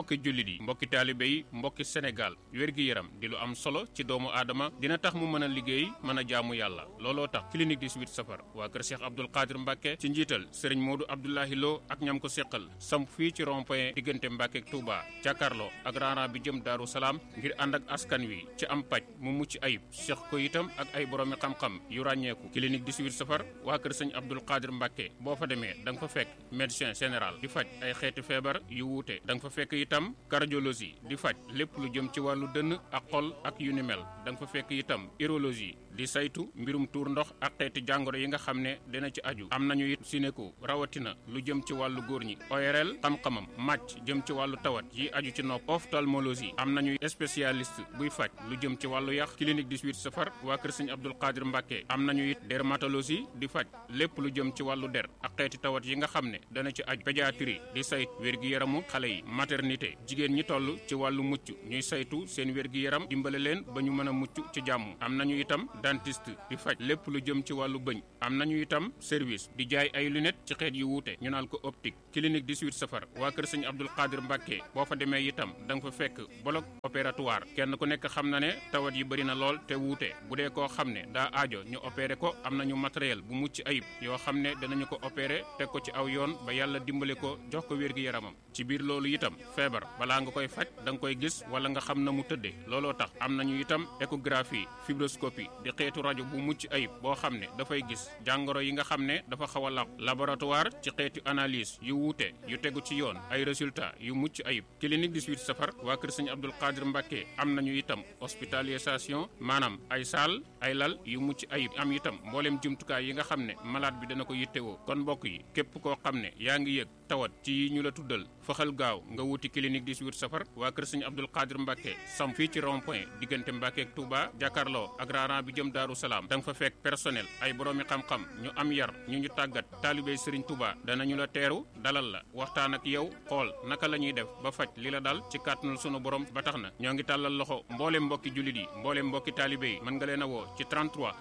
mbokki jullit yi mbokki taalibe yi mbokki Sénégal wér-gi-yaram di lu am solo ci doomu aadama dina tax mu mën a liggéey mën a jaamu yàlla looloo tax clinique 18 safar waa kër Cheikh Abdoul Qadir Mbacke ci njiital Serigne Modou Abdoulahi Lo ak ñam ko seqal samp fii ci rond-point diggante Mbacke ak Touba jàkkaarloo ak raana bi jëm Daaru Salaam ngir ànd ak askan wi ci am paj mu mucc ayib seq ko itam ak ay boroomi xam-xam yu ràññeeku clinique 18 safar waa kër Serigne Abdoul Qadir Mbacke boo fa demee da nga fa fekk médecin général di faj ay xeeti feebar yu wuute da nga fa fekk itam cardiologie di faj lépp lu jëm ci wàllu dënn ak xol ak yu ni mel da nga fa fekk itam urologie di saytu mbirum tuur ndox ak xeeti jàngoro yi nga xam ne dina ci aju am nañu it sinéko rawatina lu jëm ci wàllu góor ñi ORL xam-xamam màcc jëm ci wàllu tawat yi aju ci nopp ophtalmologie am nañu spécialiste buy faj lu jëm ci wàllu yax clinique 18 safar waa kër Serigne Abdoul Qadir Mbacke am nañu it dermatologie di faj lépp lu jëm ci wàllu der ak xeeti tawat yi nga xam ne dana ci aju pédiatrie di sayt wér-gi-yaramu xale yi maternité jigéen ñi toll ci wàllu mucc ñuy saytu seen wér-gi-yaram dimbale leen ba ñu mën a mucc ci jàmm am nañu itam dentiste di faj lépp lu jëm ci wàllu bëñ am nañu itam service di jaay ay lunettes ci xeet yu wuute ñu naan ko optique clinique 18 safar waa kër Serigne Abdoul Qadir Mbacke boo fa demee itam da nga fa fekk bloc opératoire kenn ku nekk xam na ne tawat yi bëri na lool te wuute bu dee koo xam ne daa aajo ñu opéré ko am nañu matériel bu mucc ayib yoo xam ne danañu ko opéré teg ko ci aw yoon ba yàlla dimbale ko jox ko wér-gi-yaramam ci biir loolu itam feebar balaa nga koy faj da nga koy gis wala nga xam na mu tëddee looloo tax am nañu itam échographie fibroscopie di xeetu rajo bu mucc ayib boo xam ne dafay gis jàngoro yi nga xam ne dafa xaw a laq laboratoire ci xeetu analyse yu wuute yu tegu ci yoon ay résultats yu mucc ayib clinique 18 safar waa kër Serigne Abdoul Qadir Mbacke am nañu itam hospitalisation maanaam ay saal ay lal yu mucc ayib am itam mboolem jumtukaay yi nga xam ne malade bi dana ko yittewoo kon mbokk yi képp koo xam ne yaa ngi yëg tawat ci ñu la tuddal faxal gaaw nga wuti clinique 18 safar waa kër Serigne Abdoul Qadir Mbacke sam fii ci rond-point diggante Mbacke ak Touba jàkkaarloo ak raana bi jëm Daaru Salaam da nga fa fekk personnel ay boroomi xam-xam ñu am yar ñu tàggat taalibey Serigne Touba danañu la teeru dalal la waxtaan ak yow xool naka la ñuy def ba faj li la dal ci kàttanul sunu borom ba tax na ñoo ngi tàllal loxo mboolem mbokki jullit yi mboolem mbokki taalibe yi mën nga leen a woo ci 33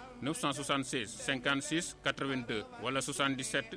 976 56 82 wala 77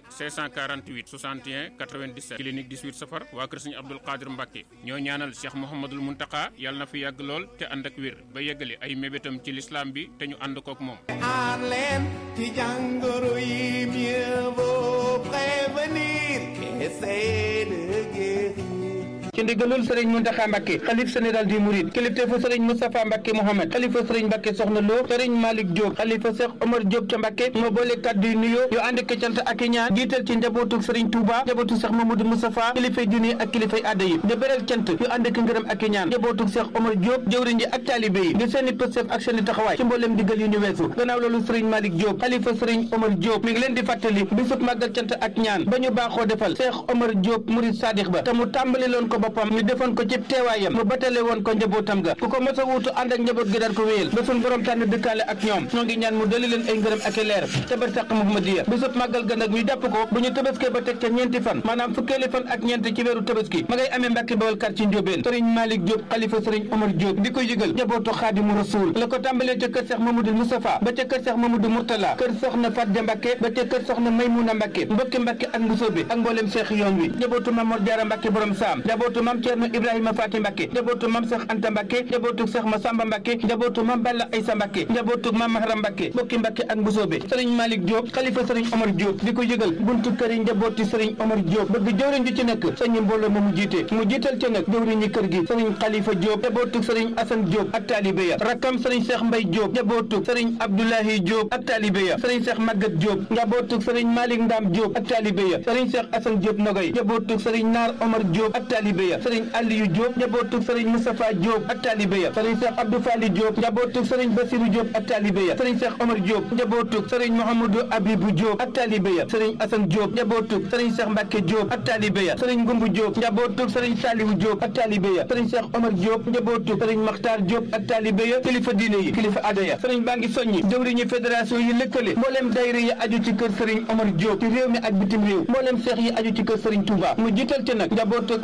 648 61 97 clinique 18 safar waa kër Serigne Abdoul Qadir Mbacke ñoo ñaanal Cheikh Mouhamadoul Mountakha yàlla na fi yàgg lool te ànd ak wér ba yeggali ay mébétam ci l'islam bi te ñu ànd kook moom. aar leen ci jàngoro yi mieux vaut prévenir qu'essayer de guérir. ci ndigalul sëriñ Mountakha Mbacké xalif général di Mouride kilifteefu sëriñ Moustapha Mbacké Mohamed xalifa sëriñ Mbacké Soxna Lo sëriñ Malick Diop xalifa Cheikh Omar Diop ca Mbacké moo boole kàddu yu nuyoo yu ànd ak cant ak ñaan jiital ci njabootu sëriñ Touba njabootu Cheikh Mamadou Moustapha kilifay diine ak kilifay aada yi di beral cant yu ànd ak ngërëm ak ñaan njabootu Cheikh Omar Diop jëwriñ ji ak taalibe yi di seeni pëstef ak seeni taxawaay ci mboolem digal yu ñu weesu gannaaw loolu sëriñ Malick Diop xalifa sëriñ Omar Diop mi ngi leen di fàttali bisub màggal cant ak ñaan ba ñu baaxoo defal Cheikh Omar Diop Mouride Sadikh ba te mu tàmbali loon ko boppam ñu defoon ko ci teewaayam mu batale woon ko njabootam ga ku ko mos a wuutu ànd ak njaboot gi daan ko wéyal ba suñ borom tànn dëkkaale ak ñoom ñoo ngi ñaan mu dolli leen ay ngërëm ak i leer te barsàq Muhammadiya bisub màggal ga nag ñu jàpp ko bu ñu tabaskee ba teg ca ñeenti fan maanaam fukkeeli fan ak ñeent ci weeru tabaski ma ngay amee Mbàkke Bawol kar ci Njóobeen sëriñ Malick Diop xalifa sëriñ Omar Diop di ko yëgal njabootu Xaadimu Rasuul la ko tàmbalee ca kër Cheikh Mamadou Moustapha ba ca kër Cheikh Mamadou Mourtala kër soxna Fatja Mbàkke ba ca kër soxna Maymuna Mbàkke mbokki Mbàkke ak Mbusoobe ak mboolem Cheikh yoon wi njabootu Mamor Jaara Mbàkke borom saam njabootu Mam Cerno Ibrahima Faati Mbàkke njabootu Mam Cheikh Anta Mbàkke njabootu Cheikh Massamba Mbàkke njabootu Mam Balla Aysa Mbàkke njabootu Mam Mahram Mbàkke mbokki Mbàkke ak Mbusoobe sëriñ Malick Diop xalifa sëriñ Omar Diop di ko yëgal buntu kër yi njabooti sëriñ Omar Diop bëgg jëwriñ ju ci nekk sëñ mbooloo ma mu jiite mu jiital ca nag jëwriñi kër gi sëriñ Khalifa Diop njabootu sëriñ Assane Diop ak taalibe ya rakkam sëriñ Cheikh Mbaye Diop njabootu sëriñ Abdoulahi Diop ak taalibe ya sëriñ Cheikh Maguette Diop njabootu sëriñ Malick Ndam Diop ak taalibe ya sëriñ Cheikh Assane Diop Nogoy njabootu sëriñ Naar Omar Diop ak taalibe ya sëriñ Aliou Diop njabootu sëriñ Moustapha Diop ak taalibe ya sëriñ Cheikh Abdou Fali Diop njabootu sëriñ Bassirou Diop ak taalibe ya sëriñ Cheikh Omar Diop njabootu sëriñ Mouhamadou Abibou Diop ak taalibe ya sëriñ Assane Diop njabootu sëriñ Cheikh Mbacke Diop ak taalibe ya sëriñ Ngumbu Diop njabootu sëriñ Saliou Diop ak taalibe ya sëriñ Cheikh Omar Diop njabootu sëriñ Makhtar Diop ak taalibe ya kilifa diine yi kilifa aada ya sëriñ baa ngi soññi jëwriñu fédération yi lëkkale mbooleem dayra yi aju ci kër sëriñ Omar Diop ci réew mi ak bitim réew mbooleem seex yi aju ci kër sëriñ Touba mu jiital ci nag njabootu Alhaji Mbacke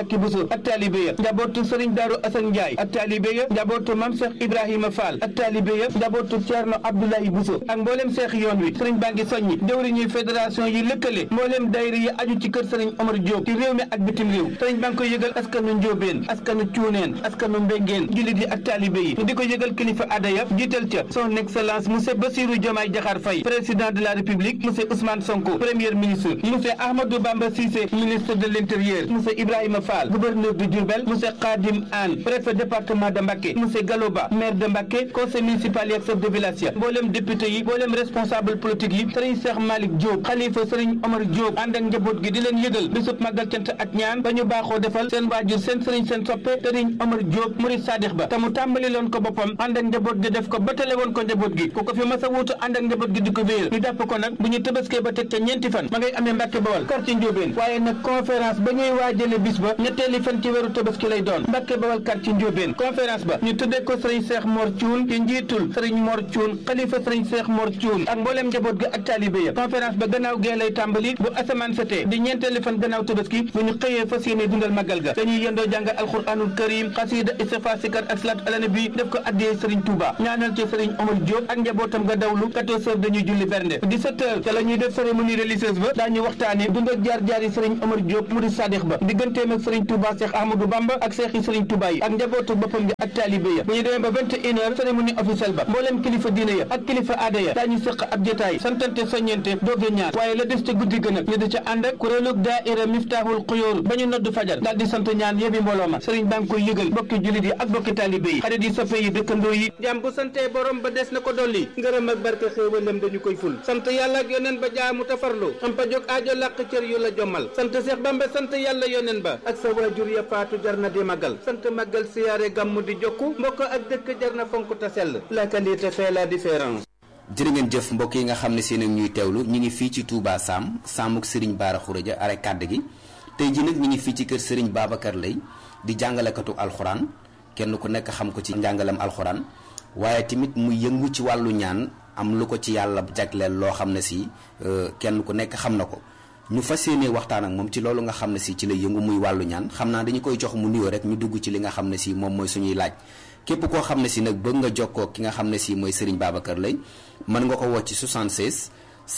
Mbacke Bousso ak taalibe ya njabootu Serigne Darou Assane Ndiaye ak taalibe ya njabootu Mame Cheikh Ibrahima Fall ak taalibe ya njabootu Thierno Abdoulaye Bousso ak mboolem seex yoon wi Serigne baa ngi soññi jëwriñu fédération yi lëkkale mboolem daayira yi aju ci kër Serigne Omar Diop ci réew mi ak bitim réew Serigne baa ngi koy yëgal askanu Njóobeen askanu Cuuneen askanu Mbengeen jullit yi ak taalibe yi di ko yëgal kilifa aada ya jiital ca son excellence monsieur Bassirou Diomaye Diakhar Faye président de la République monsieur Ousmane Sonko premier ministre monsieur Ahmadou Bamba Cissé ministre de l'Intérieur monsieur Ibrahima Fall gouverneur de Diourbel monsieur Khadim Anne préfet département de Mbacké monsieur Galoba maire de Mbacké conseil municipal yi ak chef de village ya mboolem député yi mboolem responsable politique yi Serigne Cheikh Malick Diop xalifa Serigne Omar Diop ànd ak njaboot gi di leen yëgal bisub màggal cant ak ñaan ba ñu baaxoo defal seen waajur seen Serigne seen soppe Serigne Omar Diop murid sadix ba te mu tàmbali loon ko boppam ànd ak njaboot gi def ko batale woon ko njaboot gi ku ko fi mas a wuutu ànd ak njaboot gi di ko wéyal ñu jàpp ko nag bu ñu tëbaskee ba teg ca ñeenti fan ma ngay amee Mbàkke Bawal quartier Njóobeen waaye nag conférence ba ñuy waajale bis ba ñetteeli fan ci weeru tëbaski lay doon Mbàkke Bawal quartier Njóobeen conférence ba ñu tuddee ko Serigne Cheikh Mor Thioune ci njiitul Serigne Mor Thioune xalifa Serigne Cheikh Mor Thioune ak mbooleem njaboot gi ak taalibe ya conférence ba gannaaw gee lay tàmbali bu asamaan setee di ñeenteeli fan gannaaw tëbaski bu ñu xëyee fas yéene dundal màggal ga dañuy yendoo jàng alxuraanul karim xasida istighfar sikar ak salaat ala nabi def ko addiyee Serigne Touba ñaanal ci Serigne Omar Diop ak njabootam nga dawlu 14 heures dañuy julli bernde 17 heures ca la ñuy def cérémonie religieuse ba daañu waxtaane dund ak jaar-jaar yi Serigne Omar Diop murid sadix ba digganteem ak Serigne Touba Cheikh Ahmadou Bamba ak Cheikh yi Serigne Touba yi ak njabootu boppam bi ak taalibe ya bu ñu demee ba 21 heures cérémonie officielle ba mboolem kilifa diine ya ak kilifa aada ya daañu sëq ab jotaay santante soññente dooge ñaar waaye la des ca guddi gën ak ñu di ca ànd ak kuréelug daaira Miftahul Xuyóor ba ñu nodd fajar daal di sant ñaan yëbi mbooloo ma Serigne baa ngi koy yëgal bokki jullit yi ak bokki taalibe yi xarit yi soppe yi dëkkandoo yi jàmm bu santee borom ba des na ko dolli ngërëm ak barke xéewalam dañu koy ful sant yàlla ak yoneen ba jaamu tafarlu am pa jóg aajo làq cër yu la jommal sant Seex Bamba sant yàlla yoneen ba ak sa waajur ya faatu jar na di màggal sant màggal siyaare gàmmu di jokku mbokk ak dëkk jar na fonk ta sell la qualité fait la différence. jërë ngeen jëf mbokk yi nga xam ne seen ak ñuy teewlu ñu ngi fii ci Touba Sam Samuk Serigne Bara Khourédia are kàdd gi tey ji nag ñu ngi fii ci kër Serigne Babacar Lay di jàngalekatu alxuraan kenn ku nekk xam ko ci njàngalem alxuraan waaye tamit mu yëngu ci wàllu ñaan am lu ko ci yàlla jagleel loo xam ne si kenn ku nekk xam na ko ñu fas yéene waxtaan ak moom ci loolu nga xam ne si ci la yëngu muy wàllu ñaan xam naa dañu koy jox mu nuyoo rek ñu dugg ci li nga xam ne si moom mooy suñuy laaj képp koo xam ne si nag bëgg nga jokkoo ki nga xam ne si mooy Serigne Babacar Lay mën nga ko woo ci 76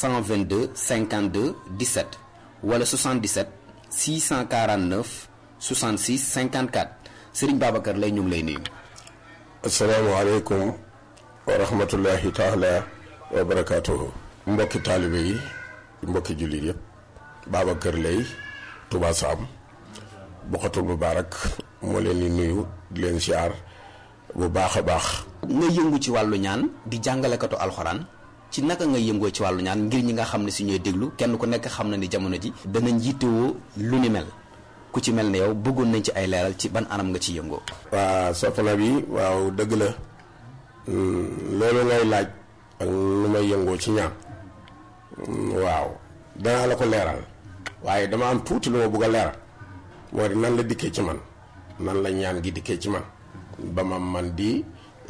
122 52 17 wala 77 649 66 54 Serigne Babacar Lay ñu ngi lay nuyu. asalaamaaleykum wa rahmatullahi taala wa barakaatuhu. mbokki taalibe yi mbokki jullit yëpp Babacar Lay Touba Sam Bokhatul Moubarak moo leen di nuyu di leen siyaar bu baax a baax. nga yëngu ci wàllu ñaan di jàngalekatu alxuraan ci naka nga yëngoo ci wàllu ñaan ngir ñi nga xam ne si ñooy déglu kenn ku nekk xam na ni jamono ji danañ yittewoo lu ni mel ku ci mel ne yow bëggoon nañ ci ay leeral ci ban anam nga ci yëngoo. waa soxna bi waaw dëgg la loolu ngay laaj ak lu may yëngoo ci ñaan waaw danaa la ko leeral waaye dama am tuuti lu ma bëgg a leeral moo di nan la dikkee ci man nan la ñaan gi dikkee ci man ba ma man di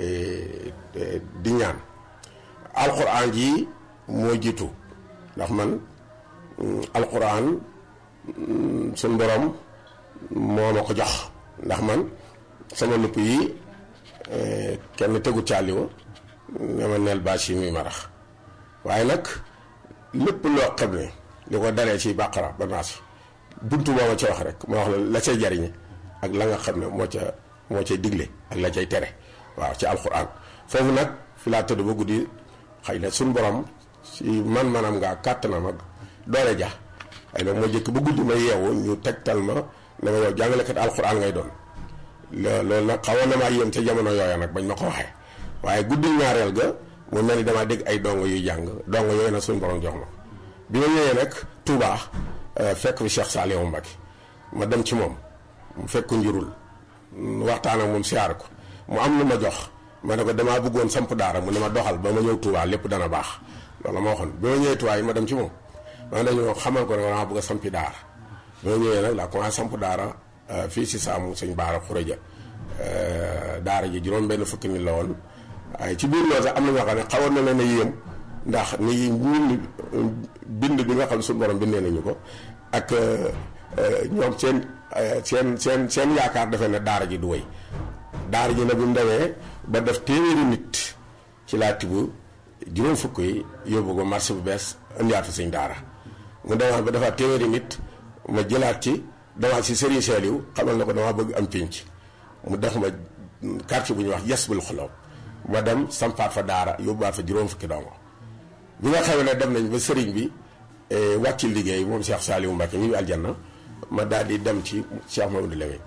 ñaan alxuraan ji moo jiitu ndax man alxuraan suñ borom moo ma ko jox ndax man sama lupp yi kenn tegu caaliwa dama neel bâche yi muy marax waaye nag lépp loo xam ne li ko dalee ci bàqara ba naas buntu boo ma ca wax rek ma wax la cay jariñe ak la nga xam ne moo cay digle ak la cay tere waaw ci alxuraan foofu nag fi laa tëdd ba guddi xëy na suñ borom si man-manam ngaa kàttanam ak doole ja xëy na moo jëkk ba guddi ma yeewu ñu tegtal ma ne ma yow jàngalekat alxuraan ngay doon loolu nag xawoon na maa yéem ca jamono yooya nag bañ ma ko waxee waaye guddi ñaareel ga mu mel ni damaa dégg ay dongo yuy jàng dongo yooyu nag suñ borom jox ma bi ma ñëwee nag Touba fekk fi Cheikh Saliou Mbacké ma dem ci moom mu fekk njurul waxtaan ak moom siyaar ko mu am lu ma jox ma ne ko damaa bëggoon samp daara mu ne ma doxal ba ma ñëw Touba lépp dana baax loolu ma waxoon bi ma ñëwee Touba yi ma dem ci moom ma dañoo xamal ko ne damaa bëgg a sampi daara bi ma ñëwee nag laa commencé samp daara fii si Saamu sëñ Bara Khourédia daara ji juróom benn fukki nit la woon waaye ci biir loolu sax am na ñoo xam ne xawoon na leen a yéem ndax ni bind bi nga xam ne suñu borom bindee nañu ko ak ñoom seen seen yaakaar defee ne daara ji du wéy daara ji nag bu mu demee ba def téeméeri nit ci laa tibb juróom fukk yi yóbbu ko marché bu bees indiwaat fa sëñ daara mu demaat ba defaat téeméeri nit ma jëlaat ci demaat si Serigne Saliou xamal na ko dama bëgg am pénc mu def ma quartier bu ñuy wax Yasbul Xuloob ma dem sampaat fa daara yóbbuwaat fa juróom fukki dongo bi nga xam ne dem nañ ba Serigne bi wàcc liggéey moom Cheikh Saliou Mbacke ñu ngi aljanna ma daal di dem ci Cheikh Mamadou Lamine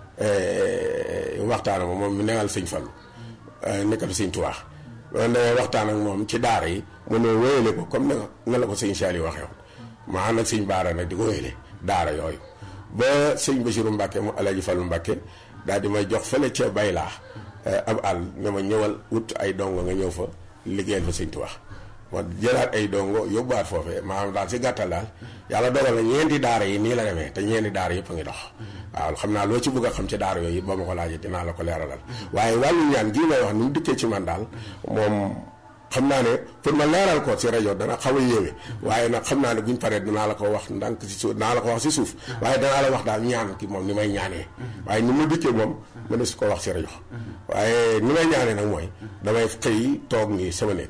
waxtaan ak moom mu newal sëñ Fallu nekkal sëñ Tuubaa ma ne waxtaan ak moom ci daara yi mu ne wéyale ko comme na la ko sëñ Saliou waxee woon ma ànd ak sëñ Baara nag di ko wéyale daara yooyu ba sëñ Basiru Mbacke mu Alaaji Fallu Mbacke daal di may jox fële ca Baylaa ab àll ne ma ñëwal wut ay dongo nga ñëw fa liggéeyal fa sëñ Tuubaa ma jëlaat ay dongo yóbbuwaat foofee maanaam daal si gàttal daal yàlla dogal na ñeenti daara yi nii la demee te ñeenti daara yëpp a ngi dox waaw xam naa loo ci bëgg a xam ci daara yooyu it ba ma ko laajee dinaa la ko leeralal waaye wàllu ñaan gii may wax ni mu dikkee ci man daal moom xam naa ne pour ma leeral ko si rajo dana xaw a yéeme waaye nag xam naa ne buñ paree dinaa la ko wax ndànk si suuf dinaa la ko wax si suuf waaye danaa la wax daal ñaan ki moom ni may ñaanee waaye ni mu dikkee moom ma ne su ko wax si rajo waaye ni may ñaanee nag mooy damay xëy toog nii sama néeg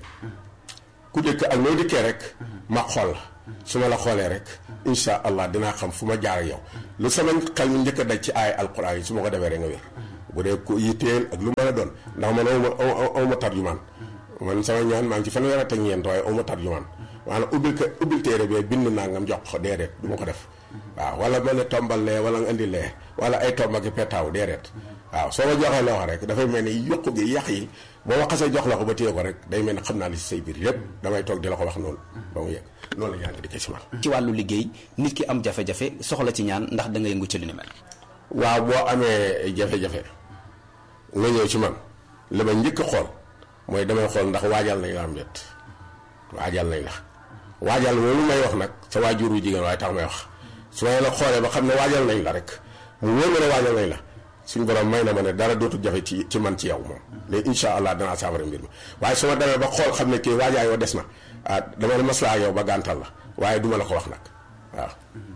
ku dëkk ak nooy dikkee rek ma xool la su ma la xoolee rek insha allah dinaa xam fu ma jaar ak yow lu sama xel ñu njëkk a daj ci aay alquran yi su ma ko defee rek nga wér bu dee ku yitteel ak lu mën a doon ndax man awma tarjumaan man sama ñaan maa ngi ci fanweer ak ñeent waaye awma tarjumaan maanaam ubbil téere bee bind nangam jox ko déedéet du ma ko def waaw wala ma ne tombal lee wala nga indi lee wala ay tomb ak petaaw déedéet waaw soo ma joxee loo xam rek dafay mel ni yokku gi yàq yi boo ma xasee jox la ko ba téye ko rek day mel ni xam naa li si say biir yépp damay toog di la ko wax noonu ba mu yegg noonu la ñaan gi dikkee si man. ci wàllu liggéey nit ki am jafe-jafe soxla ci ñaan ndax da nga yëngu ci li ni mel. waaw boo amee jafe-jafe nga ñëw ci man li ma njëkk a xool mooy damay xool ndax waajal nañ la am déet waajal nañ la waajal loolu may wax nag sa waajuru jigéen waaye tax may wax su ma la xoolee ba xam ne waajal nañ la rek mu wóor ma ne waajal nañ la suñu borom may na ma ne dara dootul jafe ci man ci yow moom léegi incha allah danaa saafara mbir mi waaye su ma demee ba xool xam ne kii waajaay wa des na dama ne maslaa yow ba gàntal la waaye duma la ko wax nag waaw.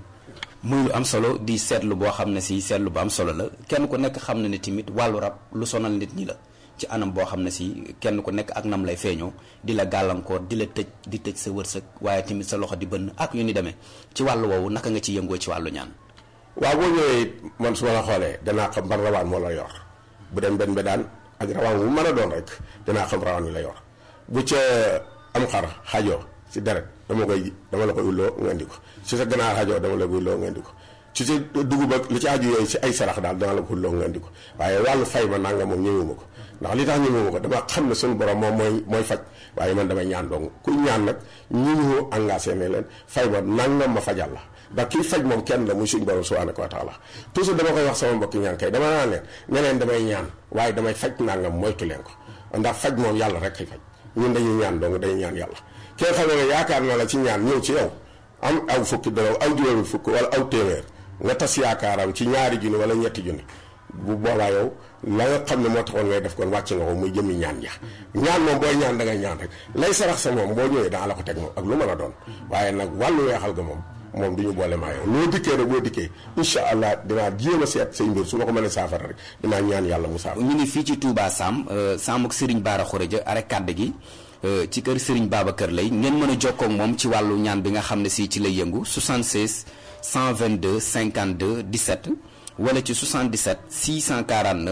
muy lu am solo di seetlu boo xam ne si seetlu bu am solo la kenn ku nekk xam na ne tamit wàllu rab lu sonal nit ñi la ci anam boo xam ne si kenn ku nekk ak nam lay feeñoo di la gàllankoor di la tëj sa wërsëg waaye tamit sa loxo di bënn ak yu ni demee ci wàllu woowu naka nga ci yëngoo ci wàllu ñaan. waaw boo ñëwee man su ma la xoolee danaa xam ban rawaan moo la yor bu dem benn daan ak rawaan bu mën a doon rek danaa xam rawaan wi la yor bu ca am xar xajoo si deret dama la koy ulloo nga indi ko si sa ganaar xajoo dama la koy ulloo nga indi ko ci sa dugub ak li ci aju yooyu si ay sarax daal dama la ko ulloo nga indi ko waaye wàllu fay ma nanga moom ñëwuma ko ndax li tax ñëwuma ko dama xam ne suñu borom moom mooy faj waaye man damay ñaan dong ku ñaan nag ñu engagé ne leen fay ma nangam ma fajal la ndax kii faj moom kenn la muy suñu borom subhanahu wa taala toujours dama koy wax sama mbokki ñaan kay dama naan leen ne leen damay ñaan waaye damay faj nangam moytu leen ko ndax faj moom yàlla rek kay faj ñun dañuy ñaan dong dañuy ñaan yàlla kee xam ne yaakaar na la ci ñaan ñëw ci yow am aw fukki dara aw juróomi fukk wala aw téeméer nga tas yaakaaram ci ñaari junni wala ñetti junni bu boobaa yow la nga xam ne moo taxoon ngay def kon wàcc nga ko muy jëmmi ñaan ja ñaan moom booy ñaan da ngay ñaan rek lay sarax sa moom boo ñëwee daa la ko teg moom ak lu mën a doon waaye nag wàllu weexal ga moom du ñu boole maa yow loo dikkee rek boo dikkee incha allah dinaa jéem a seet say mbir su ma ko mënee saafara rek dinaa ñaan yàlla mu saafara. ñu ngi fii ci Touba Sam Sam ak Serigne Bara Khourédia are kàdd gi ci kër Serigne Babacar Lay ngeen mën a jokkoo ak moom ci wàllu ñaan bi nga xam ne si ci lay yëngu 76 122 52 17 wala ci 77 649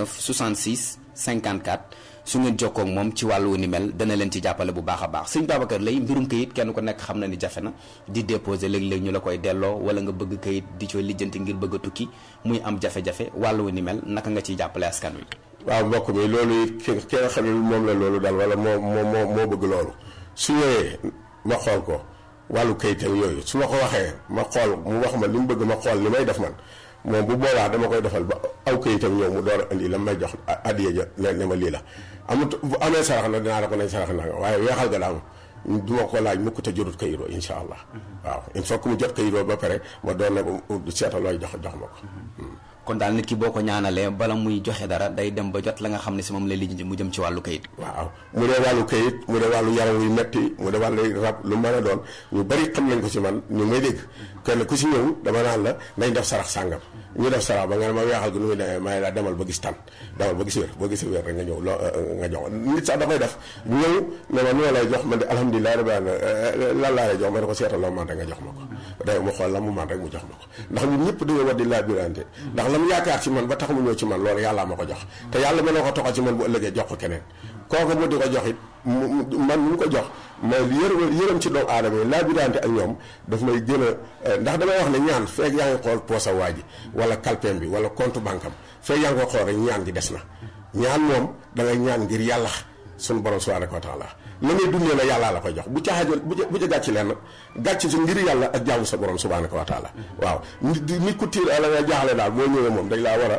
66 54 su ngeen jokkoo ak moom ci wàllu ni mel dana leen ci jàppale bu baax a baax sëñ Babacar Lay mbirum kayit kenn ku nekk xam na ni jafe na di déposer léeg-léeg ñu la koy delloo wala nga bëgg kayit di cooy lijjanti ngir bëgg a tukki muy am jafe-jafe wàllu ni mel naka nga ciy jàppale askan wi. waaw mbokk mi loolu it ki nga xam ne moom la loolu daal wala moo bëgg loolu su ñëwee ma xool ko wàllu kayitam yooyu su ma ko waxee ma xool mu wax ma li mu bëgg ma xool li may def man moom bu boobaa dama koy defal ba aw kayitam ñëw mu door a indi la may jox addiya ja ne ma lii la amut bu amee sarax na dinaa la ko nañ sarax na waaye weexal ga daal du ma ko laaj mukk te jotut kayitoo insha allah waaw il faut que mu jot kayitoo ba pare ma doon ne ko seetal looy jox ma ko. kon daal nit ki boo ko ñaanalee bala muy joxe dara day dem ba jot la nga xam ne si moom lay lijjanti mu jëm ci wàllu kayit. waaw mu dee wàllu kayit mu dee wàllu yaram wuy metti mu dee wàllu rab lu mën a doon ñu bari xam nañ ko ci man ñu may dégg kenn ku ci ñëw dama naan la nañ def sarax sàngam ñu def sarax ba nga ne ma weexal gi nu muy demee may la demal ba gis tan demal ba gis wér boo gisee wér rek nga ñëw nga jox nit sax da koy def ñëw ne ma noo lay jox man de alhamdulilah rabbil alamin lan laa lay jox ma ne ko seetal loo man rek nga jox ma ko day mu xool la mu man rek mu jox ma ko ndax ñun ñëpp dañoo war di laa birante ndax la mu yaakaar ci man ba tax mu ñëw ci man loolu yàllaa ma ko jox te yàlla mën na ko toxal ci man bu ëllëgee jox ko keneen kooku mu di ko jox it man mu ko jox mais yërëm ci doomu aadama yi laa birante ak ñoom daf may gën a ndax damay wax ne ñaan feeg yaa ngi xool poosa waa ji wala kalpeem bi wala compte banque am feeg yaa ngi ko xool rek ñaan gi des na ñaan moom da ngay ñaan ngir yàlla suñu borom subhanahu wa taala la ngay dundee la yàllaa la koy jox bu ca xaajal bu ca gàcc lenn gàcc si ngir yàlla ak jaamu sa borom subhanahu wa taala waaw nit ku tiir la nga jaaxle daal boo ñëwee moom dañ laa war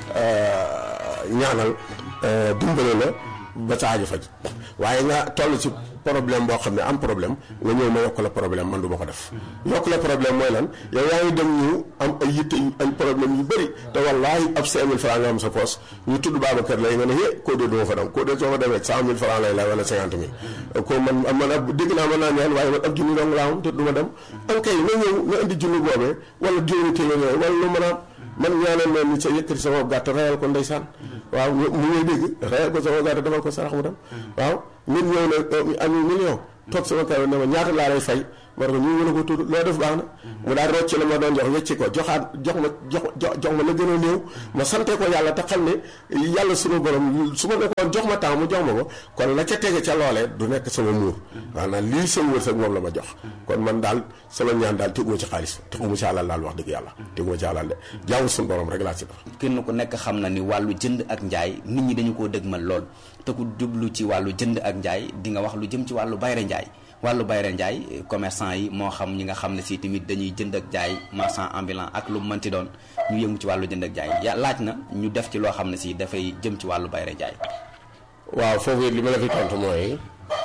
a ñaanal dimbale la ba sa aajo faj waaye nga toll ci problème boo xam ne am problème nga ñëw ma yokk la problème man du ma ko def yokk la problème mooy lan yow yaa ngi dem ñu am ay yitte ay problème yu bëri te wallaahi ab 5000 francs nga am sa poos ñu tudd Babacar lay nga ne koo dee du ma fa dem koo dee soo fa demee 100000 francs lay la wala 50000 ko man ab dégg naa mën naa ñaan waaye man ab junni dong laa am te du ma dem an kay nga ñëw nga indi junni boobee wala juróomi téeméer wala lu mën a man ñaanal leen ni sa yëkkati sama gàtt rayal ko ndeysaan waaw mu ngay dégg rayal ko sama gàtt defal ko sarax mu dem waaw nit ñëw ne ami million toog sama kaw ne ma ñaata laa lay fay ma ne ko ñu mën a ko tudd loo def baax na mu daal rocc la ma doon jox wecci ko jox ma la gën a néew ma sante ko yàlla te xam ne yàlla sunu borom su ma nekkoon jox ma temps mu jox ma ko kon la ca tege ca loolee du nekk sama muur maanaam lii sama wërsëg moom la ma jox kon man daal sama ñaan daal teguma ci xaalis teguma ci alal daal wax dëgg yàlla teguma ci alal de jaamu sunu borom rek laa ci def. kenn ku nekk xam na ni wàllu jënd ak njaay nit ñi dañu koo dëgmal lool te ku jublu ci wàllu jënd ak njaay di nga wax lu jëm ci wàllu bayre njaay wàllu bayre njaay commerçant yi moo xam ñi nga xam ne si tamit dañuy jënd ak jaay marchand ambulant ak lu mënti doon ñu yëngu ci wàllu jënd ak jaay laaj na ñu def ci loo xam ne si dafay jëm ci wàllu bayre njaay. waaw foofu li ma la fi tontu mooy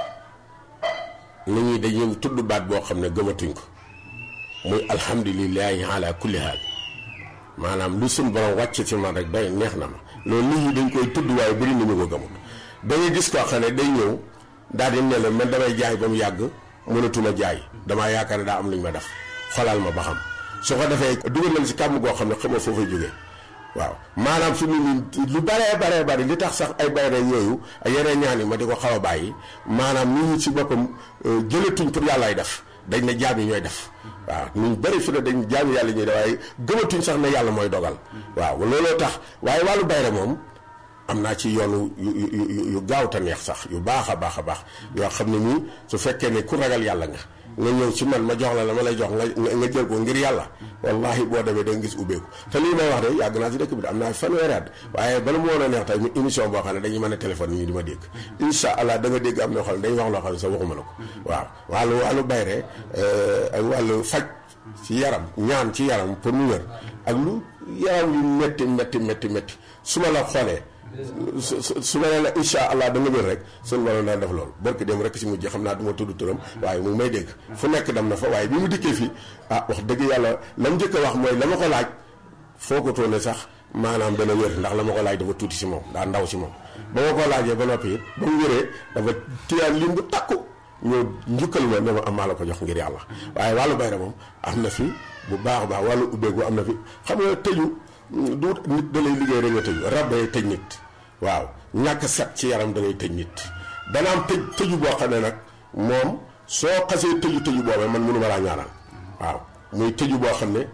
nit ñi dañuy tudd baat boo xam ne gëmatuñ ko muy alhamdulilahi ala kulli haal maanaam lu suñ borom wàcc ci man rek day neex na ma loolu nit ñi dañ koy tudd waaye bëri nañu ko gëmut da ngay gis koo xam ne day ñëw daal di ne la man damay jaay ba mu yàgg mënatuma jaay damaa yaakaar ne daa am lu ñu ma def xolal ma ba xam su ko defee dugal nañ si kàmm goo xam ne xamoo foo fay jógee waaw maanaam fi mu nii lu baree bari li tax sax ay bayre yooyu ay yeneen ñaan yi ma di ko xaw a bàyyi maanaam nit ñi ci boppam jëlatuñ pour yàllaay def dañ ne jaam yi ñooy def waaw ñu bëri fi ne dañ jaam yàlla ñuy def waaye gëmatuñ sax ne yàlla mooy dogal waaw looloo tax waaye wàllu bayre moom am naa ci yoonu yu gaaw te neex sax yu baax a baax yoo xam ne nii su fekkee ne ku ragal yàlla nga ñëw ci man ma jox la ma lay jox nga jël ko ngir yàlla wallahi boo demee da nga gis ubbeeku te lii may wax de yàgg naa ci dëkk bi de am naa fanweeri at waaye bala mu woon a neex tey mu émission boo xam ne dañuy mën a téléphone ñu di ma dégg incha allah da nga dégg am na xam ne dañuy wax loo xam ne sax waxuma la ko waaw wàllu bayre ak wàllu faj ci yaram ñaan ci yaram pour mu wér ak lu yaram yu métti su ma la xoolee su ma nee la incha allah da nga wér rek suñu waroon daan def loolu barki dem rek si mujj xam naa du ma tudd turam waaye mu may dégg fu nekk dem na fa waaye bi mu dikkee fii wax dëgg yàlla la mu njëkk a wax mooy la ma ko laaj foogatoo ne sax maanaam dana wér ndax la ma ko laaj dafa tuuti si moom daa ndaw si moom ba ma ko laajee ba noppi it ba mu wéree dafa tiyaan lim bu takku ñëw njukkal ma ne ma am maa la ko jox ngir yàlla waaye wàllu bayra moom am na fi bu baax a baax wàllu ubbeeku am na fi xam nga tëju du nit da lay liggéey rek nga tëju rab day tëj nit waaw ñàkk set ci yaram da ngay tëj nit dana am tëju boo xam ne nag moom soo xasee tëju boobee man mënu ma laa ñaanal waaw muy tëju boo xam ne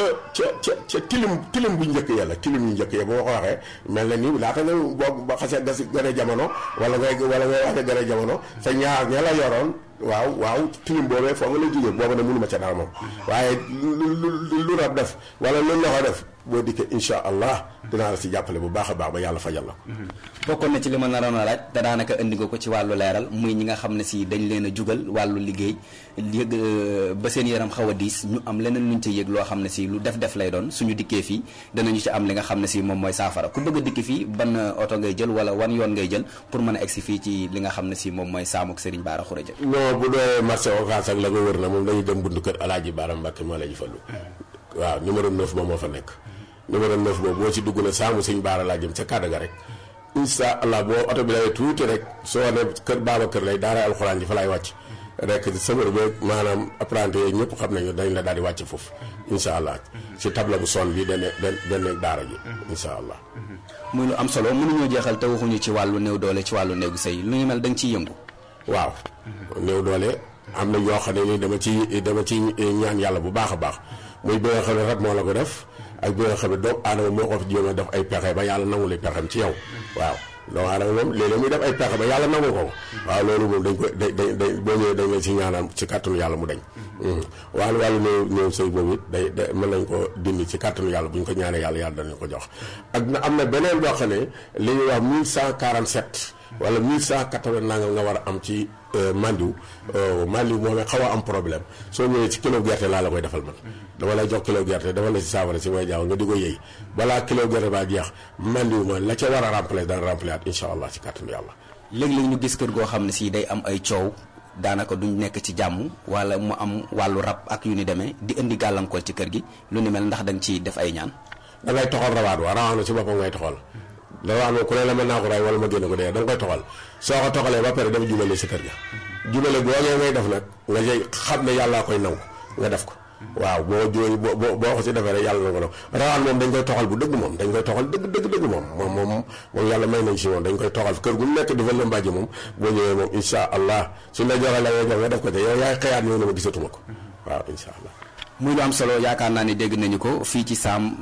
ca tilim bu njëkk ya la tilim yu njëkk ya boo ko waxee mel na ni laata nga boo ba xasee gas gën a jamono wala ngay wax ne gën a jamono sa ñaar ña la yoroon waaw tilim boobee foo nga la jógee booba ne mënu ma ca dara moom waaye lu rab def wala lu loxo def boo dikkee incha allah dinaa la si jàppale bu baax a baax ba yàlla fajal la ko. bokkoon na ci li ma naroon a laaj te daanaka indi nga ko ci wàllu leeral muy ñi nga xam ne si dañ leen a jugal wàllu liggéey yëg ba seen yaram xaw a diis ñu am leneen luñ ca yëg loo xam ne si lu def lay doon suñu dikkee fii danañu ci am li nga xam ne si moom mooy saafara ku bëgg a dikki fii ban oto ngay jël wala wan yoon ngay jël pour mën a egsi fii ci li nga xam ne si moom mooy saamuk Serigne Bara Khourédia. non bu dee marché Ocass ak la ko wër na moom dañuy dem buntu kër Alaaji Bara Mbacke moo la ñu fallu waaw numéro 9 moom moo fa nekk numéro 9 boobu boo ci dugg na saamu sëñ Baara laa jëm ca kàddu ga rek incha allah boo oto bi lawee tuuti rek soo ne kër Babacar Lay daara alxuraan ji fa laay wàcc rek sëmër ba maanaam apprenti yooyu ñëpp xam nañu dañ la daal di wàcc foofu incha allah si table bu son bi benn daara ji incha allah. muy lu am solo mënuñoo jeexal te waxuñu ci wàllu néew doole ci wàllu néegu sëy lu ñu mel da nga ciy yëngu. waaw néew doole am na yoo xam ne ni dama ci ñaan yàlla bu baax a baax muy bi nga xam ne rab moo la ko def ak bi nga xam ne doomu aadama moo ko fi jéem a def ay pexe ba yàlla nangu li pexem ci yow waaw doomu aadama moom léeg-léeg muy def ay pexe ba yàlla nangu ko waaw loolu moom dañ ko day boo ñëwee dañ leen si ñaanal ci kàttanu yàlla mu dañ wàllu néew sëy boobu it day mën nañ ko dindi ci kàttanu yàlla bu ñu ko ñaanee yàlla danañ ko jox ak na am na beneen boo xam ne li ñuy wax 1147 wala 1180 nangam nga war a am ci mandiw moom xaw a am problème soo ñëwee ci kilo gerte laa la koy defal man dama lay jox kilo gerte dafa la si saafara si may jaaw nga di ko yëy balaa kilo gerte baa jeex mandiw ma la ca war a remplacer dana remplacer at incha allah ci kàttanu yàlla. léeg-léeg ñu gis kër goo xam ne si day am ay coow daanaka duñ nekk ci jàmm wala mu am wàllu rab ak yu ni demee di indi gàllankoor ci kër gi lu ni mel ndax da nga ciy def ay ñaan. da ngay toxal rawaat na si boppam ngay toxal rawaat moom ku ne la mën naa ko ray wala ma génne ko dee da nga koy toxal soo ko toxalee ba pare dafa jubale si kër ga jubale googee ngay def nag nga jëy xam ne yàllaa koy nangu nga def ko waaw boo ko si defee rek yàlla na ko nangu rawaan moom dañ koy toxal bu dëgg moom dañ koy toxal dëgg moom yàlla may nañ si moom dañ koy toxal kër gu nekk di fa lëmbaaji moom boo ñëwee moom insha allah suñ la joxee la nga def ko te yow yaay xëyaat ñëw na ma gisatuma ko waaw insha allah. muy lu am solo yaakaar naa ni dégg nañu ko fii ci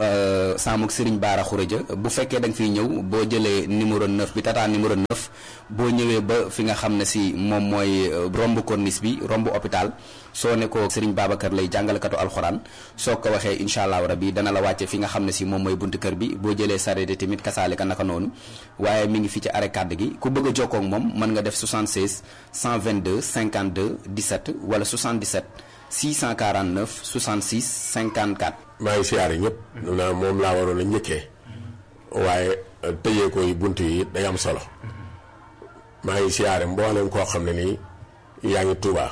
saamuk Serigne Bara Khourédia bu fekkee da nga fiy ñëw boo jëlee numéro 9 bi tata numéro 9 boo ñëwee ba fi nga xam ne si moom mooy romb corniche bi romb hôpital soo ne ko Serigne Babacar Lay jàngalekatu alxuraan soo ko waxee incha allah rabi dana la wàcce fi nga xam ne si moom mooy buntu kër bi boo jëlee sareet tamit kasaale ka naka noonu waaye mi ngi fi ci arrêt kàdd gi ku bëgg a jokkoo ak moom mën nga def 76 122 52 17 wala 77 649 66 54. maa ngi siyaare ñëpp. moom laa waroon a njëkkee waaye tëjee koy bunt yi day am solo maa ngi siyaare mboolem koo xam ne nii yaa ngi Touba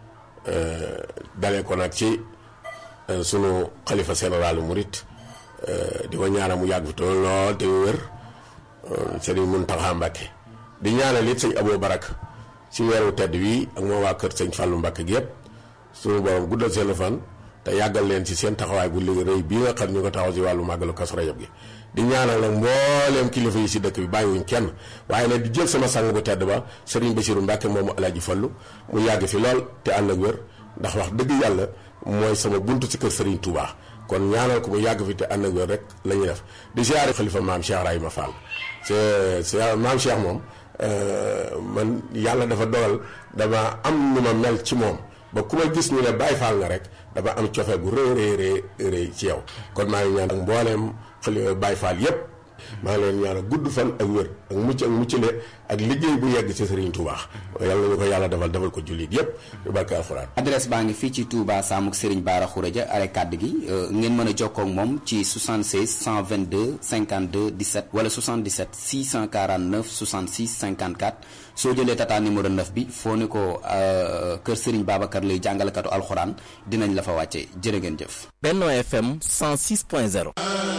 dalee ko nag ci sunu xalifa général Mouride di ko ñaanal mu yàgg fi tool lool te wér Serigne Mountakha Mbacké di ñaanal it sëñ Abou Barak ci weeru tedd wi ak moo waa kër sëñ Fallou Mbacké gi yëpp. suñu borom guddal seen fan te yàggal leen ci seen taxawaay bu liggéey rëy bii nga xam ñu ko taxaw ci wàllu màggalu Kazu Rajab gi di ñaanal nag mbooleem kilifa yi ci dëkk bi bàyyiwuñ kenn waaye nag di jël sama sang bu tedd ba Serigne Bassirou Mbacké moomu Alaaji Fallu mu yàgg fi lool te ànd ak wér ndax wax dëgg yàlla mooy sama buntu ci kër Serigne Touba kon ñaanal ko mu yàgg fi te ànd ak wér rek la ñuy def di ziare xalifa maam Cheikh Rahima Fall c'est maam Cheikh moom man yàlla dafa dogal dama am nu ma mel ci moom ba ku ma gis ñu ne Baay Faal nga rek dafa am cofe gu rëy ci yow kon maa ngi ñaan ak mbooleem xale Baay Faal yépp maa ngi leen ñaan ak gudd fan ak wér ak muccale ak liggéey bu yegg ci Serigne Touba yàlla nañu ko yàlla defal ko jullit yépp yu barke alxuraan. adresse baa ngi fii ci Touba Samuk Serigne Bara Khourédia arrêt kàdd gi ngeen mën a jokkoo ak moom ci 76 122 52 17 wala 77 649 66 54 soo jëlee tata numéro 9 bi foo ne ko kër Serigne Babacar Lay jàngalekatu alxuraan dinañ la fa wàcce jërë ngeen jëf. Benno FM 106.0